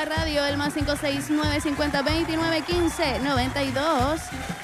radio, el más 569 50 29 15 92.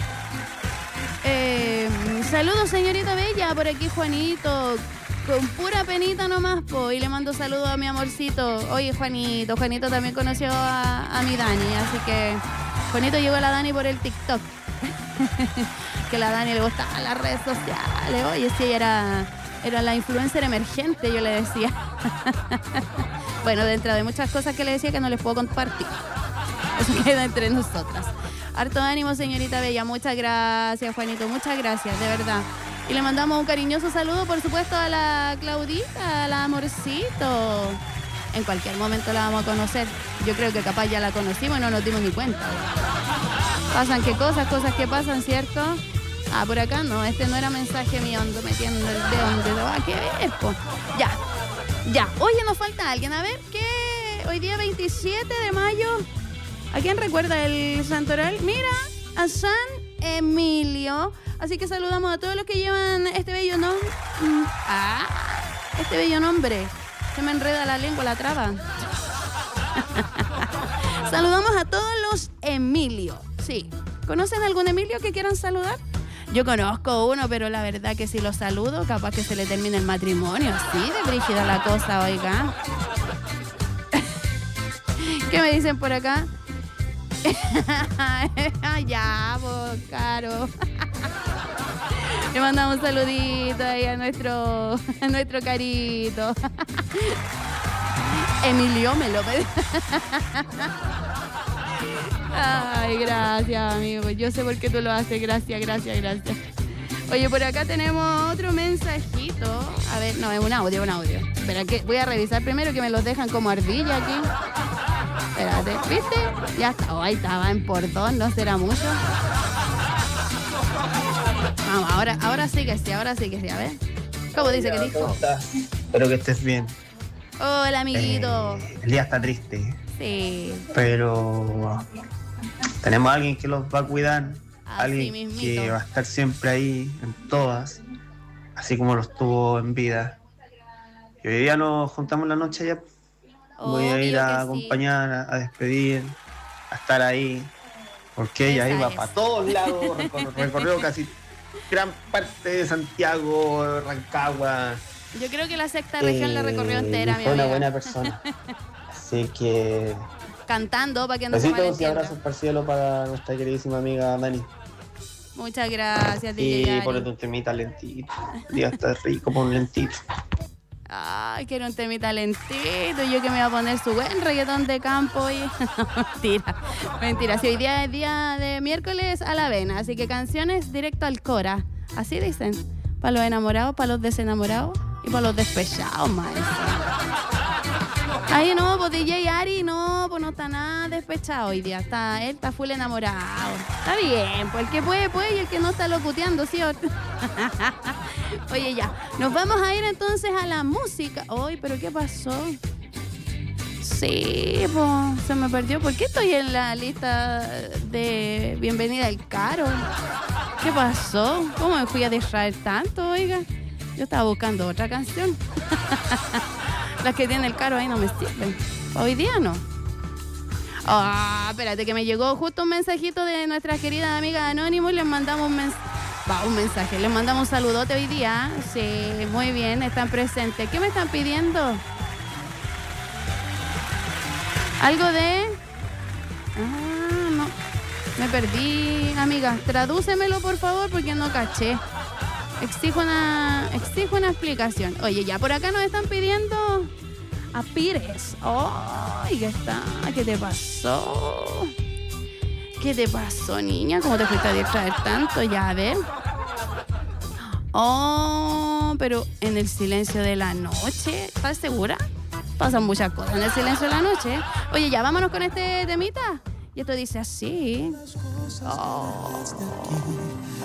Saludos, señorita Bella, por aquí Juanito, con pura penita nomás, po, y le mando saludos a mi amorcito. Oye, Juanito también conoció a mi Dani, así que Juanito llegó a la Dani por el TikTok. Que la Dani le gustaban las redes sociales. Oye, sí, era la influencer emergente, yo le decía. Bueno, dentro de muchas cosas que le decía que no les puedo compartir. Eso queda entre nosotras. Harto ánimo, señorita Bella. Muchas gracias, Juanito. Muchas gracias, de verdad. Y le mandamos un cariñoso saludo, por supuesto, a la Claudita, a la amorcito. En cualquier momento la vamos a conocer. Yo creo que capaz ya la conocimos y no nos dimos ni cuenta. Pasan qué cosas que pasan, ¿cierto? Ah, por acá no, este no era mensaje mío, ando metiendo el dedo donde lo va a querer, pues. Ya. Oye, nos falta alguien. A ver, ¿qué? Hoy día 27 de mayo. ¿A quién recuerda el santoral? Mira, a San Emilio. Así que saludamos a todos los que llevan este bello nombre. Este bello nombre. Se me enreda la lengua, la traba. Saludamos a todos los Emilio. Sí. ¿Conocen algún Emilio que quieran saludar? Yo conozco uno, pero la verdad que si lo saludo, capaz que se le termine el matrimonio. Así de brígida la cosa, oiga. ¿Qué me dicen por acá? Ya, vos, Caro. Le mandamos un saludito ahí a nuestro carito. Emilio me lo pide. Ay, gracias, amigo. Yo sé por qué tú lo haces. Gracias. Oye, por acá tenemos otro mensajito. A ver, no, es un audio. Espera, que voy a revisar primero que me los dejan como ardilla aquí. Espérate, ¿viste? Ya está. Oh, ahí estaba en por dos, no será mucho. Vamos, ahora sí que sí, a ver. ¿Cómo dice que dijo? ¿Cómo estás? Espero que estés bien. Hola, amiguito. El día está triste. Sí. Pero tenemos a alguien que los va a cuidar. Así alguien mismito. Que va a estar siempre ahí en todas, así como lo estuvo en vida. Y hoy día nos juntamos en la noche ya. Voy a ir a acompañar, a despedir, a estar ahí, porque ella iba para todos lados, recorrió casi gran parte de Santiago, Rancagua. Yo creo que la sexta región la recorrió entera, mi fue amiga. una buena persona. Así que cantando para que no se besitos y malentienda. abrazos para el cielo para nuestra queridísima amiga Dani. Muchas gracias, DJ Y Yari. ponete un temita lentito. El día está rico, pon lentito. Ay, quiero un temita lentito. Yo que me iba a poner su buen reggaetón de campo. Oye. Mentira. Si hoy día es día de miércoles a la avena, así que canciones directo al Cora. Así dicen. Para los enamorados, para los desenamorados y para los despechados, maestro. Ay, no, pues DJ Ari, no, pues no está nada despechado hoy día. Él está full enamorado. Está bien, pues el que puede, y el que no está locuteando, ¿sí? Oye, ya, nos vamos a ir entonces a la música. Ay, ¿pero qué pasó? Sí, pues se me perdió. ¿Por qué estoy en la lista de Bienvenida al Caro? ¿Qué pasó? ¿Cómo me fui a distraer tanto, oiga? Yo estaba buscando otra canción. Las que tiene el Caro ahí no me sirven. Hoy día no. Espérate, que me llegó justo un mensajito de nuestra querida amiga Anónimo y les mandamos un mensaje. Les mandamos un saludote hoy día. Sí, muy bien, están presentes. ¿Qué me están pidiendo? Algo de... no. Me perdí, amiga. Tradúcemelo, por favor, porque no caché. Exijo una explicación. Oye, ya por acá nos están pidiendo a Pires. ¡Ay, qué está! ¿Qué te pasó? ¿Qué te pasó, niña? ¿Cómo te fuiste a distraer tanto? Ya, a ver. Pero en el silencio de la noche. ¿Estás segura? Pasan muchas cosas en el silencio de la noche. Oye, ya, vámonos con este temita. Y esto dice así.